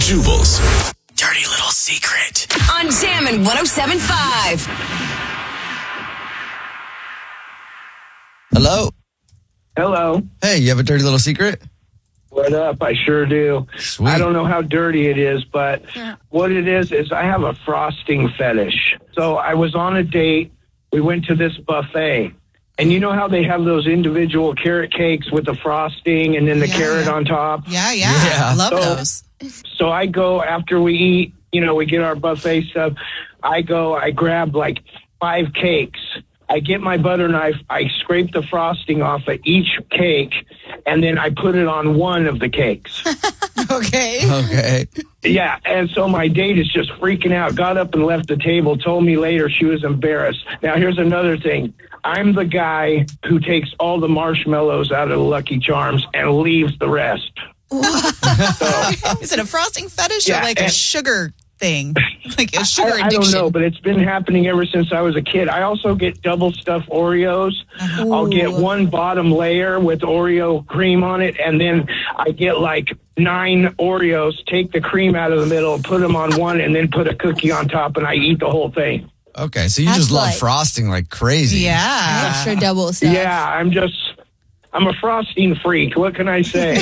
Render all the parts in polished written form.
Jubal's dirty little secret on Jammin' 107.5. Hello? Hello. Hey, you have a dirty little secret? What up? I sure do. Sweet. I don't know how dirty it is, but what it is I have a frosting fetish. So I was on a date. We went to this buffet. And you know how they have those individual carrot cakes with the frosting and then the carrot on top? Yeah. I love those. So I go after we eat, we get our buffet stuff. I grab like 5 cakes. I get my butter knife, I scrape the frosting off of each cake, and then I put it on one of the cakes. Okay. Yeah, and so my date is just freaking out, got up and left the table, told me later she was embarrassed. Now, here's another thing. I'm the guy who takes all the marshmallows out of the Lucky Charms and leaves the rest. Is it a frosting fetish or like a sugar thing? Like a sugar addiction? I don't know, but it's been happening ever since I was a kid. I also get double stuffed Oreos. Ooh. I'll get one bottom layer with Oreo cream on it, and then I get like 9 Oreos, take the cream out of the middle, put them on one, and then put a cookie on top, and I eat the whole thing. Okay, so you just love frosting like crazy. Yeah. Extra double stuff. Yeah, I'm a frosting freak. What can I say?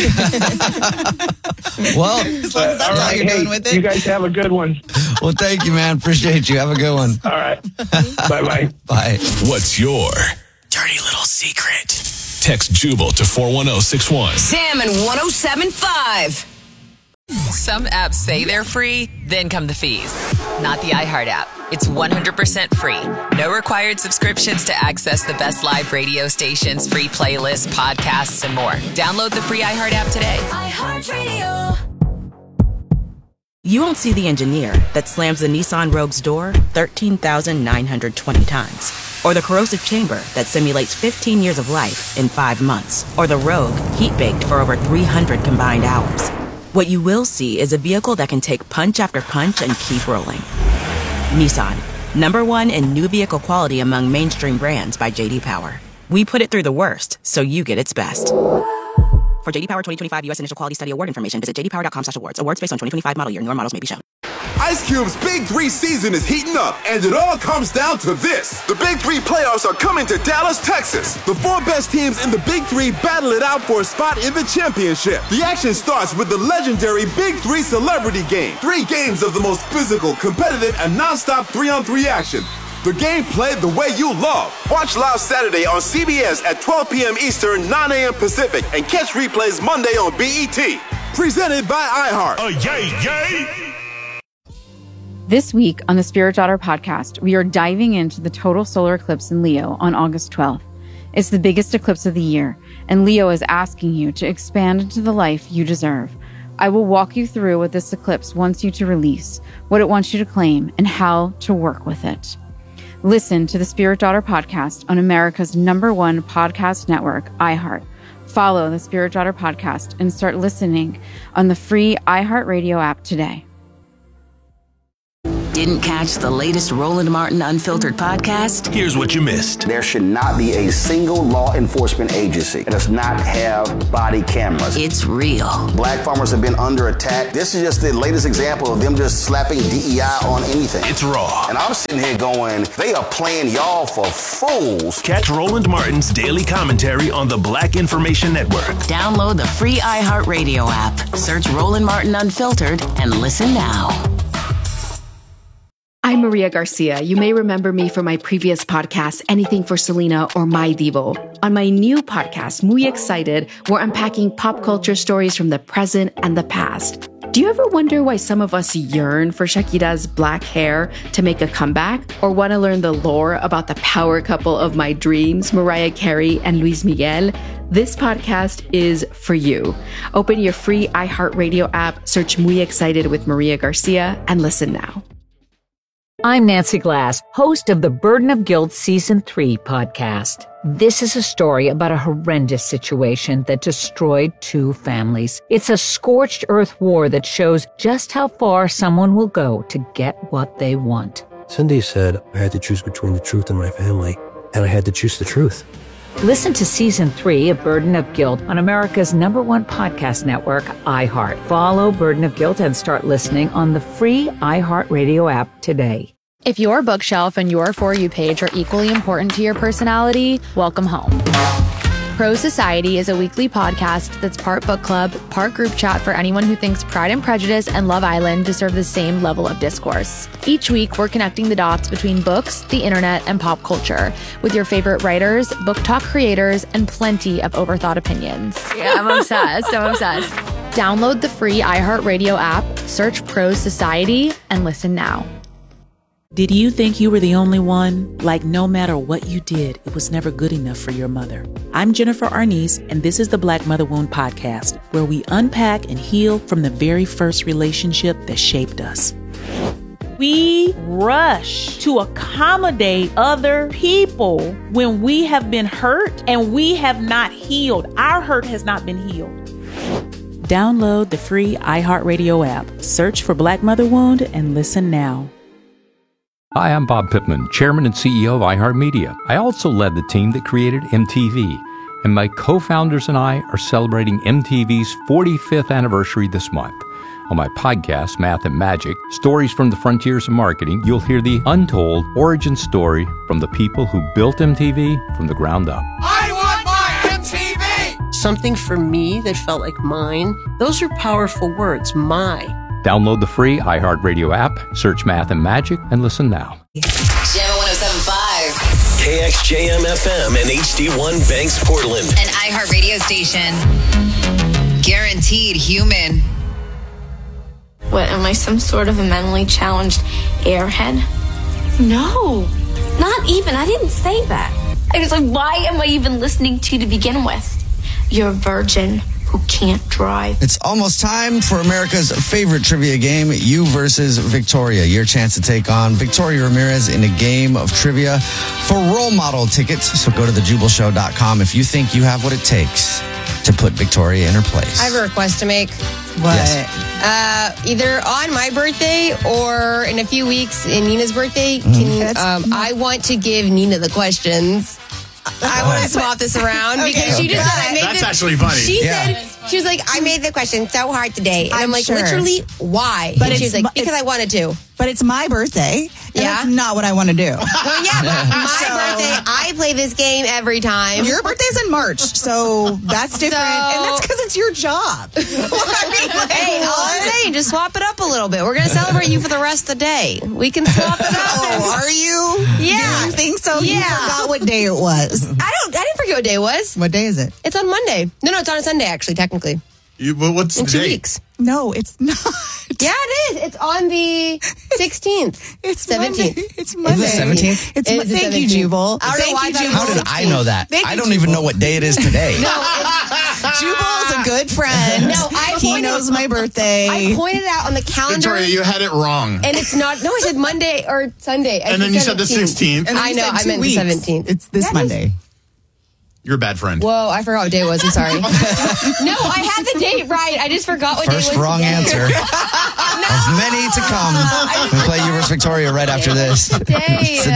Well, as long as that's all you're doing with it. You guys have a good one. Well, thank you, man. Appreciate you. Have a good one. All right. Bye-bye. Bye. What's your dirty little secret? Text Jubal to 41061. Jammin' 107.5. Some apps say they're free, then come the fees. Not the iHeart app. It's 100% free. No required subscriptions to access the best live radio stations, free playlists, podcasts, and more. Download the free iHeart app today. iHeartRadio. You won't see the engineer that slams the Nissan Rogue's door 13,920 times. Or the corrosive chamber that simulates 15 years of life in 5 months. Or the Rogue heat-baked for over 300 combined hours. What you will see is a vehicle that can take punch after punch and keep rolling. Nissan, #1 in new vehicle quality among mainstream brands by J.D. Power. We put it through the worst, so you get its best. For J.D. Power 2025 U.S. Initial Quality Study Award information, visit jdpower.com/awards. Awards based on 2025 model year. Newer models may be shown. Ice Cube's Big 3 season is heating up, and it all comes down to this. The Big 3 playoffs are coming to Dallas, Texas. The 4 best teams in the Big 3 battle it out for a spot in the championship. The action starts with the legendary Big 3 Celebrity Game. 3 games of the most physical, competitive, and non-stop 3-on-3 action. The game played the way you love. Watch live Saturday on CBS at 12 p.m. Eastern, 9 a.m. Pacific, and catch replays Monday on BET. Presented by iHeart. Yay! This week on the Spirit Daughter podcast, we are diving into the total solar eclipse in Leo on August 12th. It's the biggest eclipse of the year, and Leo is asking you to expand into the life you deserve. I will walk you through what this eclipse wants you to release, what it wants you to claim, and how to work with it. Listen to the Spirit Daughter podcast on America's #1 podcast network, iHeart. Follow the Spirit Daughter podcast and start listening on the free iHeartRadio app today. Didn't catch the latest Roland Martin Unfiltered podcast? Here's what you missed. There should not be a single law enforcement agency that does not have body cameras. It's real. Black farmers have been under attack. This is just the latest example of them just slapping DEI on anything. It's raw. And I'm sitting here going, they are playing y'all for fools. Catch Roland Martin's daily commentary on the Black Information Network. Download the free iHeartRadio app. Search Roland Martin Unfiltered and listen now. I'm Maria Garcia. You may remember me from my previous podcast, Anything for Selena or My Divo. On my new podcast, Muy Excited, we're unpacking pop culture stories from the present and the past. Do you ever wonder why some of us yearn for Shakira's black hair to make a comeback? Or want to learn the lore about the power couple of my dreams, Mariah Carey and Luis Miguel? This podcast is for you. Open your free iHeartRadio app, search Muy Excited with Maria Garcia, and listen now. I'm Nancy Glass, host of the Burden of Guilt Season 3 podcast. This is a story about a horrendous situation that destroyed 2 families. It's a scorched earth war that shows just how far someone will go to get what they want. Cindy said I had to choose between the truth and my family, and I had to choose the truth. Listen to Season 3 of Burden of Guilt on America's #1 podcast network, iHeart. Follow Burden of Guilt and start listening on the free iHeartRadio app today. If your bookshelf and your For You page are equally important to your personality, welcome home. Pro Society is a weekly podcast that's part book club, part group chat for anyone who thinks Pride and Prejudice and Love Island deserve the same level of discourse. Each week, we're connecting the dots between books, the internet, and pop culture with your favorite writers, book talk creators, and plenty of overthought opinions. Yeah, I'm obsessed. Download the free iHeartRadio app, search Pro Society, and listen now. Did you think you were the only one? Like no matter what you did, it was never good enough for your mother. I'm Jennifer Arnice, and this is the Black Mother Wound Podcast, where we unpack and heal from the very first relationship that shaped us. We rush to accommodate other people when we have been hurt and we have not healed. Our hurt has not been healed. Download the free iHeartRadio app. Search for Black Mother Wound and listen now. Hi, I'm Bob Pittman, Chairman and CEO of iHeartMedia. I also led the team that created MTV, and my co-founders and I are celebrating MTV's 45th anniversary this month. On my podcast, Math and Magic, Stories from the Frontiers of Marketing, you'll hear the untold origin story from the people who built MTV from the ground up. I want my MTV! Something for me that felt like mine. Those are powerful words, my. Download the free iHeartRadio app, search Math and Magic, and listen now. Jam 107.5. KXJM FM and HD1 Banks, Portland. An iHeartRadio station. Guaranteed human. What, am I some sort of a mentally challenged airhead? No, not even. I didn't say that. I was like, why am I even listening to you to begin with? You're a virgin who can't drive. It's almost time for America's favorite trivia game, You versus Victoria. Your chance to take on Victoria Ramirez in a game of trivia for role model tickets. So go to thejubalshow.com if you think you have what it takes to put Victoria in her place. I have a request to make. What? Yes. Either on my birthday or in a few weeks in Nina's birthday, I want to give Nina the questions. I want to swap this around because she just said I made That's actually funny. She said, she was like, I made the question so hard today. And I'm like, literally, why? But and she was like, because I wanted to. But it's my birthday. And that's not what I want to do. Well, yeah, but my birthday, I play this game every time. Your birthday's in March, so that's different. And that's because it's your job. Hey, all I'm saying, just swap it up a little bit. We're going to celebrate you for the rest of the day. We can swap it up. Oh, are you? Yeah. Do you think so? Yeah. You forgot what day it was. I didn't forget what day it was. What day is it? It's on Monday. No, it's on a Sunday, actually, technically. What's in the 2 date? weeks. No, it's not. Yeah, it is. It's on the 16th. It's 17th. Monday. It's Monday. Is it 17th? Thank you, Jubal. Thank you, Jubal. How did I know that? I don't even know what day it is today. Jubal is a good friend. No, he knows my birthday. I pointed out on the calendar. Victoria, you had it wrong. And it's not. No, I said Monday or Sunday. And then you said the 16th. I know. I meant the 17th. It's this Monday. You're a bad friend. Whoa, I forgot what day it was. I'm sorry. No, I had the date right. I just forgot what day it was. First wrong answer. Of many to come. We play You vs. Victoria right after this. It's the